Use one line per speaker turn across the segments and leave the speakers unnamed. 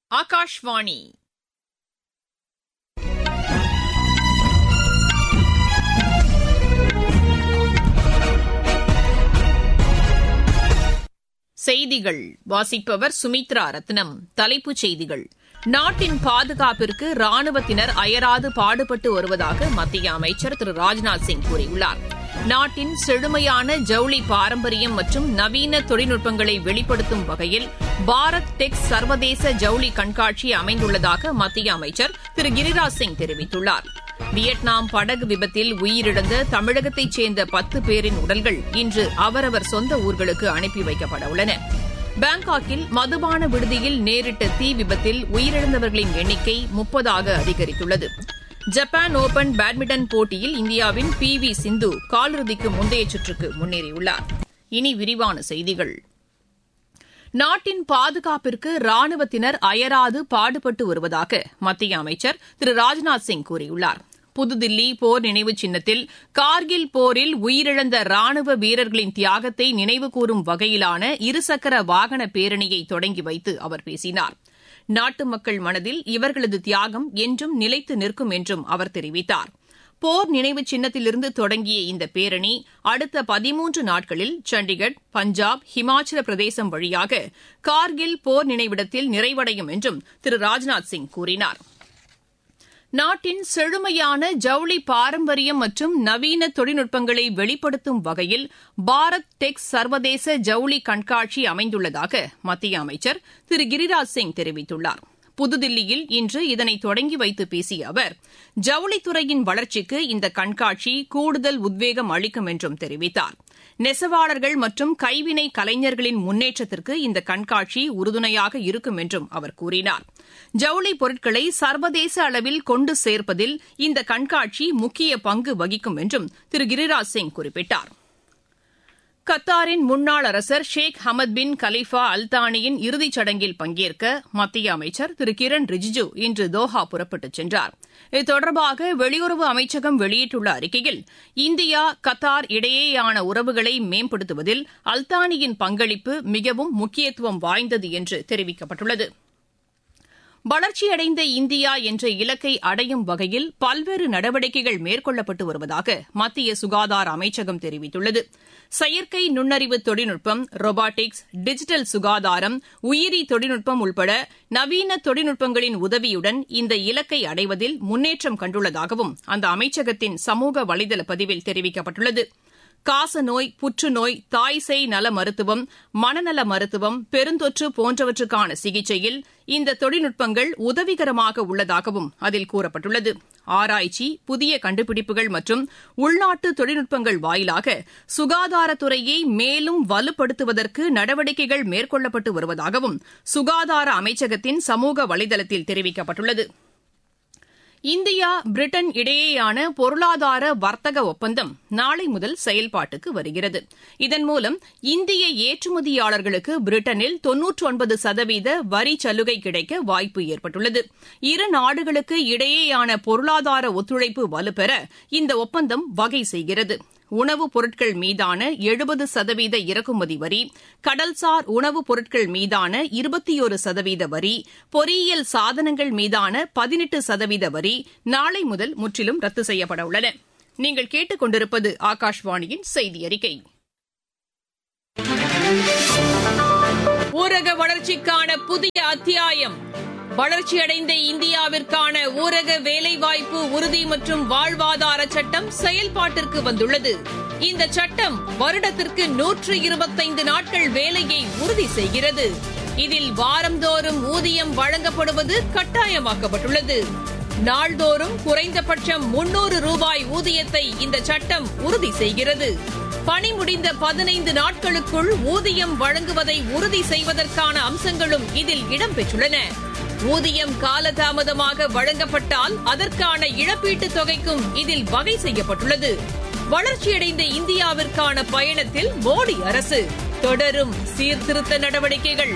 ஆகாஷ்வாணி செய்திகள் வாசிப்பவர் சுமித்ரா ரத்னம். தலைப்புச் செய்திகள்: நாட்டின் பாதுகாப்பிற்கு ராணுவத்தினர் அயராது பாடுபட்டு வருவதாக மத்திய அமைச்சர் திரு ராஜ்நாத் சிங் கூறியுள்ளார். நாட்டின் செழுமையான ஜவுளி பாரம்பரியம் மற்றும் நவீன தொழில்நுட்பங்களை வெளிப்படுத்தும் வகையில் பாரத் டெக்ஸ் சர்வதேச ஜவுளி கண்காட்சி அமைந்துள்ளதாக மத்திய அமைச்சர் திரு கிரிராஜ் சிங் தெரிவித்துள்ளார். வியட்நாம் படகு விபத்தில் உயிரிழந்த தமிழகத்தைச் சேர்ந்த 10 பேரின் உடல்கள் இன்று அவரவர் சொந்த ஊர்களுக்கு அனுப்பி வைக்கப்பட உள்ளன. பாங்காக்கில் மதுபான விடுதியில் நேரிட்ட தீ விபத்தில் உயிரிழந்தவர்களின் எண்ணிக்கை 30ஆக அதிகரித்துள்ளது. ஜப்பான் ஓபன் பேட்மிண்டன் போட்டியில் இந்தியாவின் PV சிந்து காலிறுதிக்கு முந்தைய சுற்றுக்கு முன்னேறியுள்ளார். இனி விரிவான செய்திகள். நாட்டின் பாதுகாப்பிற்கு ராணுவத்தினர் அயராது பாடுபட்டு வருவதாக மத்திய அமைச்சர் திரு ராஜ்நாத் சிங் கூறியுள்ளார். புதுதில்லி போர் நினைவு சின்னத்தில் கார்கில் போரில் உயிரிழந்த ராணுவ வீரர்களின் தியாகத்தை நினைவுகூரும் வகையிலான இருசக்கர வாகன பேரணியை தொடங்கி வைத்து அவர் பேசினார். நாட்டு மக்கள் மனதில் இவர்களது தியாகம் என்றும் நிலைத்து நிற்கும் என்றும் அவர் தெரிவித்தார். போர் நினைவு சின்னத்திலிருந்து தொடங்கிய இந்த பேரணி அடுத்த 13 நாட்களில் சண்டிகர், பஞ்சாப், ஹிமாச்சல பிரதேசம் வழியாக கார்கில் போர் நினைவிடத்தில் நிறைவடையும் என்றும் திரு ராஜ்நாத் சிங் கூறினார். நாட்டின் செழுமையான ஜவுளி பாரம்பரியம் மற்றும் நவீன தொழில்நுட்பங்களை வெளிப்படுத்தும் வகையில் பாரத் டெக்ஸ் சர்வதேச ஜவுளி கண்காட்சி அமைந்துள்ளதாக மத்திய அமைச்சர் திரு கிரிராஜ் சிங் தெரிவித்துள்ளார். புதுதில்லியில் இன்று இதனை தொடங்கி வைத்து பேசிய அவர், ஜவுளித்துறையின் வளர்ச்சிக்கு இந்த கண்காட்சி கூடுதல் உத்வேகம் அளிக்கும் என்றும் தெரிவித்தார். நெசவாளர்கள் மற்றும் கைவினை கலைஞர்களின் முன்னேற்றத்திற்கு இந்த கண்காட்சி உறுதுணையாக இருக்கும் என்றும் அவர் கூறினார். ஜவுளி பொருட்களை சர்வதேச அளவில் கொண்டு சேர்ப்பதில் இந்த கண்காட்சி முக்கிய பங்கு வகிக்கும் என்றும் திரு கிரிராஜ் சிங் குறிப்பிட்டார். கத்தாரின் முன்னாள் அரசர் ஷேக் ஹமத் பின் கலீஃபா அல்தானியின் இறுதிச் சடங்கில் பங்கேற்க மத்திய அமைச்சர் திரு கிரண் ரிஜிஜு இன்று தோஹா புறப்பட்டுச் சென்றார். இது தொடர்பாக வெளியுறவு அமைச்சகம் வெளியிட்டுள்ள அறிக்கையில், இந்தியா கத்தார் இடையேயான உறவுகளை மேம்படுத்துவதில் அல்தானியின் பங்களிப்பு மிகவும் முக்கியத்துவம் வாய்ந்தது என்று தெரிவிக்கப்பட்டுள்ளது. வளர்ச்சியடைந்த இந்தியா என்ற இலக்கை அடையும் வகையில் பல்வேறு நடவடிக்கைகள் மேற்கொள்ளப்பட்டு வருவதாக மத்திய சுகாதார அமைச்சகம் தெரிவித்துள்ளது. செயற்கை நுண்ணறிவு தொழில்நுட்பம், ரோபாட்டிக்ஸ், டிஜிட்டல் சுகாதாரம், உயிரி தொழில்நுட்பம் உட்பட நவீன தொழில்நுட்பங்களின் உதவியுடன் இந்த இலக்கை அடைவதில் முன்னேற்றம் கண்டுள்ளதாகவும் அந்த அமைச்சகத்தின் சமூக வலைதள பதிவில் தெரிவிக்கப்பட்டுள்ளது. காசநோய், புற்றுநோய், தாய்சேய் நல மருத்துவம், மனநல மருத்துவம், பெருந்தொற்று போன்றவற்றுக்கான சிகிச்சையில் இந்த தொழில்நுட்பங்கள் உதவிகரமாக உள்ளதாகவும் அதில் கூறப்பட்டுள்ளது. ஆராய்ச்சி, புதிய கண்டுபிடிப்புகள் மற்றும் உள்நாட்டு தொழில்நுட்பங்கள் வாயிலாக சுகாதாரத்துறையை மேலும் வலுப்படுத்துவதற்கு நடவடிக்கைகள் மேற்கொள்ளப்பட்டு வருவதாகவும் சுகாதார அமைச்சகத்தின் சமூக வலைதளத்தில் தெரிவிக்கப்பட்டுள்ளது. இந்தியா பிரிட்டன் இடையேயான பொருளாதார வர்த்தக ஒப்பந்தம் நாளை முதல் செயல்பாட்டுக்கு வருகிறது. இதன் மூலம் இந்திய ஏற்றுமதியாளர்களுக்கு பிரிட்டனில் 99% வரி சலுகை கிடைக்க வாய்ப்பு ஏற்பட்டுள்ளது. இரு நாடுகளுக்கு இடையேயான பொருளாதார ஒத்துழைப்பு வலுப்பெற இந்த ஒப்பந்தம் வகை செய்கிறது. உணவுப் பொருட்கள் மீதான 70% இறக்குமதி வரி, கடல்சார் உணவுப் பொருட்கள் மீதான 21% வரி, பொறியியல் சாதனங்கள் மீதான 18% வரி நாளை முதல் முற்றிலும் ரத்து செய்யப்பட உள்ளன. நீங்கள் கேட்டுக் கொண்டிருப்பது ஆகாஷ்வாணியின் செய்தி அறிக்கை. ஊரக வளர்ச்சிக்கான புதிய அத்தியாயம். வளர்ச்சியடைந்த இந்தியாவிற்கான ஊரக வேலைவாய்ப்பு உறுதி மற்றும் வாழ்வாதார சட்டம் செயல்பாட்டிற்கு வந்துள்ளது. இந்த சட்டம் வருடத்திற்கு 125 நாட்கள் வேலையை உறுதி செய்கிறது. இதில் வாரந்தோறும் ஊதியம் வழங்கப்படுவது கட்டாயமாக்கப்பட்டுள்ளது. நாள்தோறும் குறைந்தபட்சம் 300 ரூபாய் ஊதியத்தை இந்த சட்டம் உறுதி செய்கிறது. பணி முடிந்த 15 நாட்களுக்குள் ஊதியம் வழங்குவதை உறுதி செய்வதற்கான அம்சங்களும் இதில் இடம்பெற்றுள்ளன. ஊதியம் காலதாமதமாக வழங்கப்பட்டால் அதற்கான இழப்பீட்டுத் தொகைக்கும் இதில் வகை செய்யப்பட்டுள்ளது. வளர்ச்சியடைந்த இந்தியாவிற்கான பயணத்தில் மோடி அரசு தொடரும் சீர்திருத்த நடவடிக்கைகள்.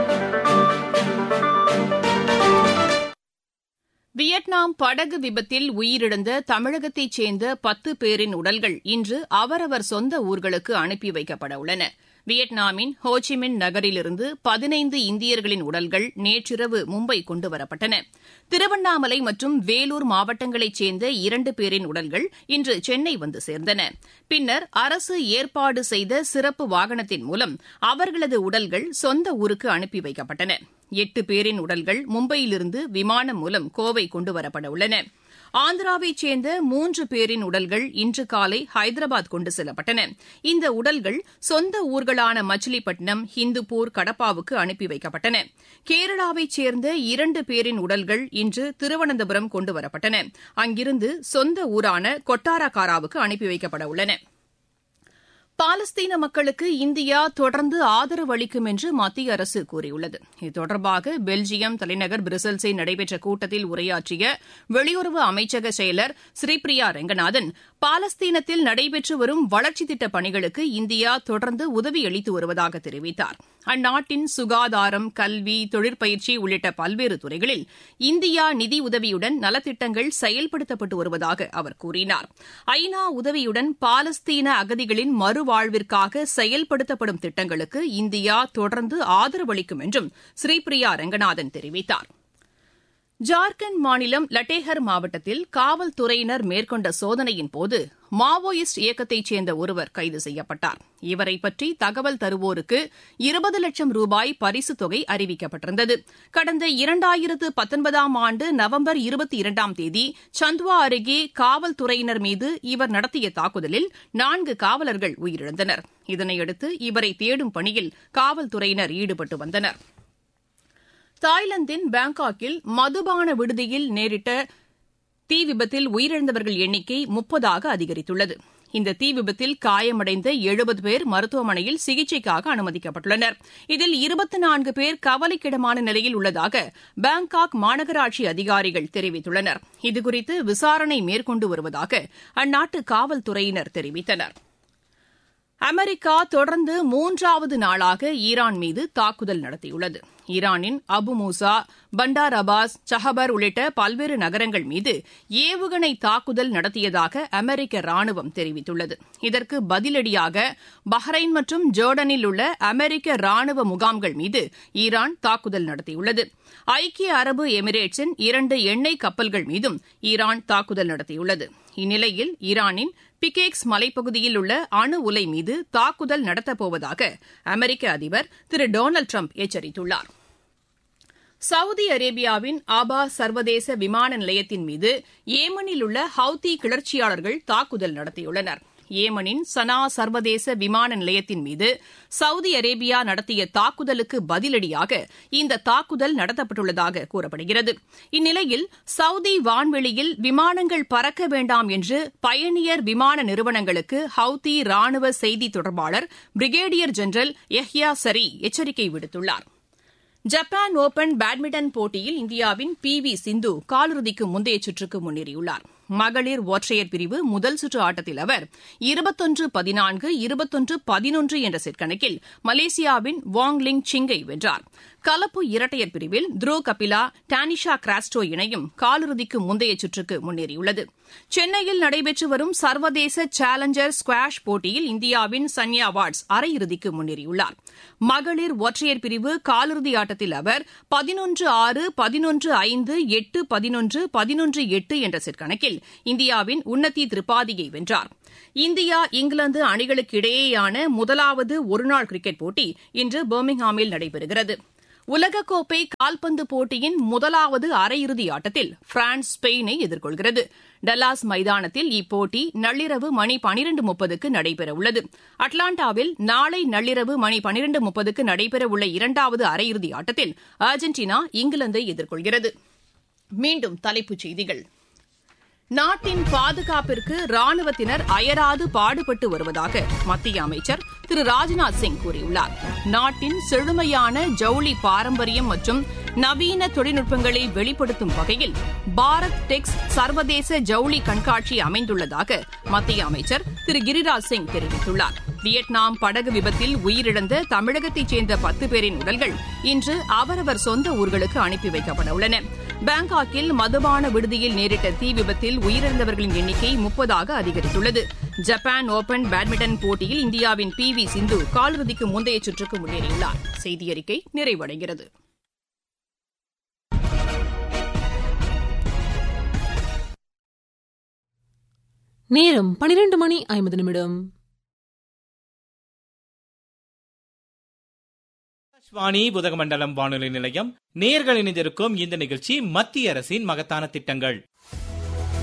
வியட்நாம் படகு விபத்தில் உயிரிழந்த தமிழகத்தைச் சேர்ந்த 10 பேரின் உடல்கள் இன்று அவரவர் சொந்த ஊர்களுக்கு அனுப்பி வைக்கப்பட உள்ளன. வியட்நாமின் ஹோச்சிமின் நகரிலிருந்து 15 இந்தியர்களின் உடல்கள் நேற்றிரவு மும்பை கொண்டுவரப்பட்டன. திருவண்ணாமலை மற்றும் வேலூர் மாவட்டங்களைச் சேர்ந்த 2 பேரின் உடல்கள் இன்று சென்னை வந்து சேர்ந்தன. பின்னர் அரசு ஏற்பாடு செய்த சிறப்பு வாகனத்தின் மூலம் அவர்களது உடல்கள் சொந்த ஊருக்கு அனுப்பி வைக்கப்பட்டன. 8 பேரின் உடல்கள் மும்பையிலிருந்து விமானம் மூலம் கோவை கொண்டுவரப்பட உள்ளன. ஆந்திராவைச் சேர்ந்த 3 பேரின் உடல்கள் இன்று காலை ஹைதராபாத் கொண்டு செல்லப்பட்டன. இந்த உடல்கள் சொந்த ஊர்களான மச்சிலிப்பட்டினம், ஹிந்துப்பூர், கடப்பாவுக்கு அனுப்பி வைக்கப்பட்டன. கேரளாவைச் சேர்ந்த 2 பேரின் உடல்கள் இன்று திருவனந்தபுரம் கொண்டுவரப்பட்டன. அங்கிருந்து சொந்த ஊரான கொட்டாரக்காராவுக்கு அனுப்பி வைக்கப்பட உள்ளன. பாலஸ்தீன மக்களுக்கு இந்தியா தொடர்ந்து ஆதரவு அளிக்கும் என்று மத்திய அரசு கூறியுள்ளது. இது தொடர்பாக பெல்ஜியம் தலைநகர் பிரசல்ஸில் நடைபெற்ற கூட்டத்தில் உரையாற்றிய வெளியுறவு அமைச்சக செயலர் ஸ்ரீபிரியா ரெங்கநாதன், பாலஸ்தீனத்தில் நடைபெற்று வரும் வளர்ச்சித் திட்டப் பணிகளுக்கு இந்தியா தொடர்ந்து உதவி அளித்து வருவதாக தெரிவித்தார். அந்நாட்டின் சுகாதாரம், கல்வி, தொழிற்பயிற்சி உள்ளிட்ட பல்வேறு துறைகளில் இந்தியா நிதியுதவியுடன் நலத்திட்டங்கள் செயல்படுத்தப்பட்டு வருவதாக அவர் கூறினார். ஐநா உதவியுடன் பாலஸ்தீன அகதிகளின் மறுவாழ்விற்காக செயல்படுத்தப்படும் திட்டங்களுக்கு இந்தியா தொடர்ந்து ஆதரவளிக்கும் என்றும் ஸ்ரீபிரியா ரெங்கநாதன் தெரிவித்தார். ஜார்க்கண்ட் மாநிலம் லட்டேகர் மாவட்டத்தில் காவல்துறையினர் மேற்கொண்ட சோதனையின்போது மாவோயிஸ்ட் இயக்கத்தைச் சேர்ந்த ஒருவர் கைது செய்யப்பட்டார். இவரை பற்றி தகவல் தருவோருக்கு 20 லட்சம் ரூபாய் பரிசுத் தொகை அறிவிக்கப்பட்டிருந்தது. கடந்த 2019ஆம் ஆண்டு நவம்பர் 22ஆம் தேதி சந்த்வா அருகே காவல்துறையினர் மீது இவர் நடத்திய தாக்குதலில் 4 காவலர்கள் உயிரிழந்தனர். இதனையடுத்து இவரை தேடும் பணியில் காவல்துறையினர் ஈடுபட்டு வந்தனர். தாய்லாந்தின் பாங்காக்கில் மதுபான விடுதியில் நேரிட்ட தீ விபத்தில் உயிரிழந்தவர்கள் எண்ணிக்கை 30ஆக அதிகரித்துள்ளது. இந்த தீ விபத்தில் காயமடைந்த 70 பேர் மருத்துவமனையில் சிகிச்சைக்காக அனுமதிக்கப்பட்டுள்ளனர். இதில் 24 பேர் கவலைக்கிடமான நிலையில் உள்ளதாக பாங்காக் மாநகராட்சி அதிகாரிகள் தெரிவித்துள்ளனர். இதுகுறித்து விசாரணை மேற்கொண்டு வருவதாக அந்நாட்டு காவல்துறையினர் தெரிவித்தனர். அமெரிக்கா தொடர்ந்து 3வது நாளாக ஈரான் மீது தாக்குதல் நடத்தியுள்ளது. ஈரானின் அபு மூசா, பண்டார் அபாஸ், சஹபர் உள்ளிட்ட பல்வேறு நகரங்கள் மீது ஏவுகணை தாக்குதல் நடத்தியதாக அமெரிக்க ராணுவம் தெரிவித்துள்ளது. இதற்கு பதிலடியாக பஹ்ரைன் மற்றும் ஜோர்டனில் உள்ள அமெரிக்க ராணுவ முகாம்கள் மீது ஈரான் தாக்குதல் நடத்தியுள்ளது. ஐக்கிய அரபு எமிரேட்ஸின் 2 எண்ணெய் கப்பல்கள் மீதும் ஈரான் தாக்குதல் நடத்தியுள்ளது. இந்நிலையில் ஈரானின் பிகேக்ஸ் மலைப்பகுதியில் உள்ள அணு உலை மீது தாக்குதல் நடத்தப்போவதாக அமெரிக்க அதிபர் திரு டொனால்டு டிரம்ப் எச்சரித்துள்ளார். சவுதி அரேபியாவின் ஆபா சர்வதேச விமான நிலையத்தின் மீது ஏமனில் உள்ள ஹவுதி கிளர்ச்சியாளர்கள் தாக்குதல் நடத்தியுள்ளனர். ஏமனின் சனா சர்வதேச விமான நிலையத்தின் மீது சவுதி அரேபியா நடத்திய தாக்குதலுக்கு பதிலடியாக இந்த தாக்குதல் நடத்தப்பட்டுள்ளதாக கூறப்படுகிறது. இந்நிலையில் சவுதி வான்வெளியில் விமானங்கள் பறக்க வேண்டாம் என்று பயணியர் விமான நிறுவனங்களுக்கு ஹவுதி ராணுவ செய்தி தொடர்பாளர் பிரிகேடியர் ஜெனரல் யஹ்யா சரி எச்சரிக்கை விடுத்துள்ளார். ஜப்பான் ஓபன் பேட்மிண்டன் போட்டியில் இந்தியாவின் PV சிந்து காலிறுதிக்கு முந்தைய சுற்றுக்கு முன்னேறியுள்ளார். மகளிர் ஒற்றையர் பிரிவு முதல் சுற்று ஆட்டத்தில் அவர் 21-14, 21-11 என்ற செட் கணக்கில் மலேசியாவின் வாங் லிங் சிங்கை வென்றார். கலப்பு இரட்டையர் பிரிவில் த்ருவ் கபிலா, டானிஷா கிராஸ்டோ இணையும் காலிறுதிக்கு முந்தைய சுற்றுக்கு முன்னேறியுள்ளது. சென்னையில் நடைபெற்று வரும் சர்வதேச சேலஞ்சர் ஸ்குவாஷ் போட்டியில் இந்தியாவின் சன்யா வாட்ஸ் அரையிறுதிக்கு முன்னேறியுள்ளார். மகளிர் ஒற்றையர் பிரிவு காலிறுதி ஆட்டத்தில் அவர் 11-6, 11-5, 8-11, 11-8 என்ற செட் கணக்கில் இந்தியாவின் உன்னதி திரிபாதியை வென்றார். இந்தியா இங்கிலாந்து அணிகளுக்கு இடையேயான முதலாவது ஒருநாள் கிரிக்கெட் போட்டி இன்று பர்மிங்ஹாமில் நடைபெறுகிறது. உலகக்கோப்பை கால்பந்து போட்டியின் முதலாவது அரையிறுதி ஆட்டத்தில் பிரான்ஸ் ஸ்பெயினை எதிர்கொள்கிறது. டல்லாஸ் மைதானத்தில் இப்போட்டி நள்ளிரவு மணி 12:30க்கு நடைபெறவுள்ளது. அட்லாண்டாவில் நாளை நள்ளிரவு மணி 12:30க்கு நடைபெறவுள்ள இரண்டாவது அரையிறுதி ஆட்டத்தில் அர்ஜென்டினா இங்கிலாந்தை எதிர்கொள்கிறது. மீண்டும் தலைப்புச் செய்திகள். நாட்டின் பாதுகாப்பிற்கு ராணுவத்தினர் அயராது பாடுபட்டு வருவதாக மத்திய அமைச்சர் திரு ராஜ்நாத் சிங் கூறியுள்ளார். நாட்டின் செழுமையான ஜவுளி பாரம்பரியம் மற்றும் நவீன தொழில்நுட்பங்களை வெளிப்படுத்தும் வகையில் பாரத் டெக்ஸ் சர்வதேச ஜவுளி கண்காட்சி அமைந்துள்ளதாக மத்திய அமைச்சர் திரு கிரிராஜ் சிங் தெரிவித்துள்ளார். வியட்நாம் படகு விபத்தில் உயிரிழந்த தமிழகத்தைச் சேர்ந்த 10 பேரின் உடல்கள் இன்று அவரவர் சொந்த ஊர்களுக்கு அனுப்பி வைக்கப்பட உள்ளன. பாங்காக்கில் மதுபான விடுதியில் நேரிட்ட தீ விபத்தில் உயிரிழந்தவர்களின் எண்ணிக்கை 30ஆக அதிகரித்துள்ளது. ஜப்பான் ஓபன் பேட்மிண்டன் போட்டியில் இந்தியாவின் PV சிந்து காலிறுதிக்கு முந்தைய சுற்றுக்கு முன்னேறியுள்ளார். செய்தியறிக்கை நிறைவடைகிறது.
நேரம் 12:50.
வாணி உதகமண்டலம் வானொலி நிலையம். நேயர்கள் இணைந்திருக்கும் இந்த நிகழ்ச்சி மத்திய அரசின் மகத்தான திட்டங்கள்.